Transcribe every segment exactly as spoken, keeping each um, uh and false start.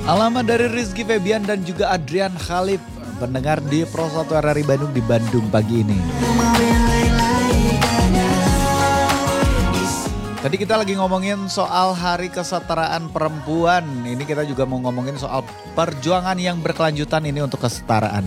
Alamat dari Rizky Febian dan juga Adrian Khalif, pendengar di Pro satu R R I Bandung di Bandung pagi ini. Tadi kita lagi ngomongin soal Hari Kesetaraan Perempuan. Ini kita juga mau ngomongin soal perjuangan yang berkelanjutan ini untuk kesetaraan.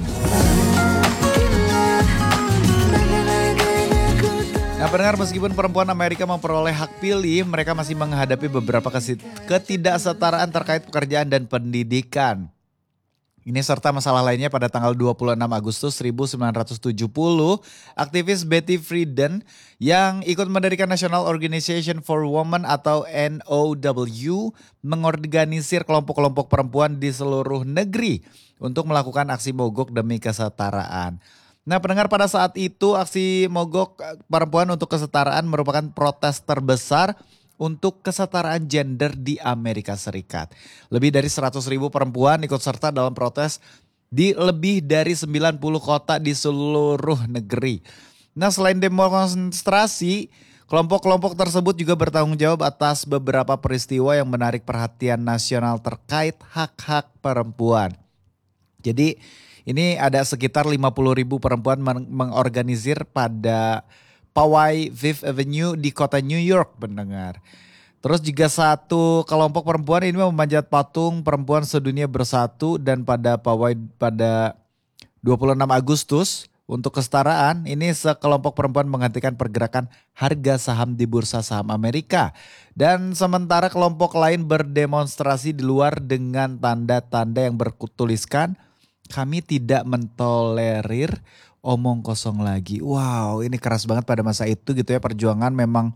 Nah, pendengar, meskipun perempuan Amerika memperoleh hak pilih, mereka masih menghadapi beberapa ketidaksetaraan terkait pekerjaan dan pendidikan. Ini serta masalah lainnya pada tanggal dua puluh enam Agustus seribu sembilan ratus tujuh puluh, aktivis Betty Friedan yang ikut mendirikan National Organization for Women atau N O W mengorganisir kelompok-kelompok perempuan di seluruh negeri untuk melakukan aksi mogok demi kesetaraan. Nah, pendengar, pada saat itu aksi mogok perempuan untuk kesetaraan merupakan protes terbesar untuk kesetaraan gender di Amerika Serikat. Lebih dari seratus ribu perempuan ikut serta dalam protes di lebih dari sembilan puluh kota di seluruh negeri. Nah, selain demonstrasi, kelompok-kelompok tersebut juga bertanggung jawab atas beberapa peristiwa yang menarik perhatian nasional terkait hak-hak perempuan. Jadi ini ada sekitar lima puluh ribu perempuan meng- mengorganisir pada pawai Fifth Avenue di kota New York, pendengar. Terus juga satu kelompok perempuan ini memanjat patung perempuan sedunia bersatu, dan pada pawai pada dua puluh enam Agustus untuk kesetaraan, ini sekelompok perempuan menghentikan pergerakan harga saham di bursa saham Amerika. Dan sementara kelompok lain berdemonstrasi di luar dengan tanda-tanda yang bertuliskan, "Kami tidak mentolerir omong kosong lagi." Wow, ini keras banget pada masa itu gitu ya. Perjuangan memang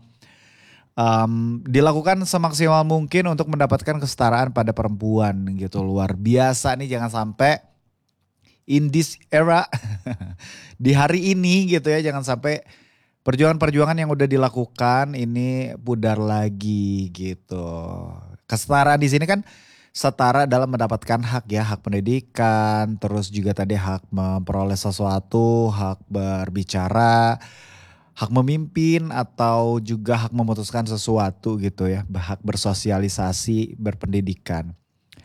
um, dilakukan semaksimal mungkin untuk mendapatkan kesetaraan pada perempuan gitu. Luar biasa nih, jangan sampai in this era, di hari ini gitu ya, jangan sampai perjuangan-perjuangan yang udah dilakukan ini pudar lagi gitu. Kesetaraan di sini kan setara dalam mendapatkan hak ya, hak pendidikan, terus juga tadi hak memperoleh sesuatu, hak berbicara, hak memimpin, atau juga hak memutuskan sesuatu gitu ya, hak bersosialisasi, berpendidikan.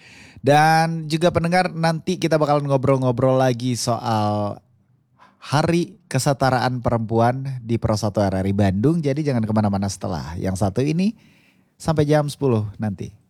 Dan juga pendengar, nanti kita bakalan ngobrol-ngobrol lagi soal Hari Kesetaraan Perempuan di Pro satu R R I Bandung, jadi jangan kemana-mana setelah yang satu ini sampai jam sepuluh nanti.